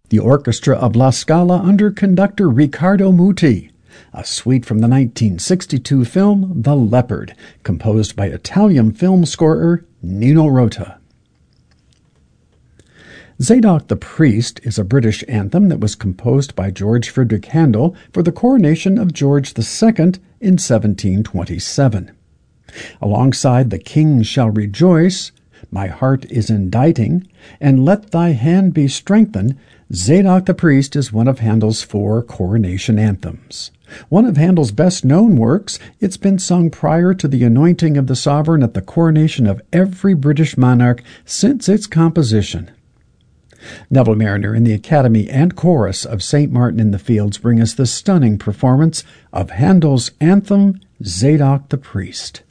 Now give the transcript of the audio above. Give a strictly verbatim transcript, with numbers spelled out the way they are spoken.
the Orchestra of La Scala under conductor Riccardo Muti, a suite from the nineteen sixty-two film The Leopard, composed by Italian film scorer Nino Rota. Zadok the Priest is a British anthem that was composed by George Frederick Handel for the coronation of George the Second in seventeen twenty-seven. Alongside The King Shall Rejoice, My Heart is Inditing, and Let Thy Hand Be Strengthened, Zadok the Priest is one of Handel's four coronation anthems. One of Handel's best-known works, it's been sung prior to the anointing of the sovereign at the coronation of every British monarch since its composition. Neville Marriner and the Academy and Chorus of Saint Martin in the Fields bring us the stunning performance of Handel's anthem, Zadok the Priest.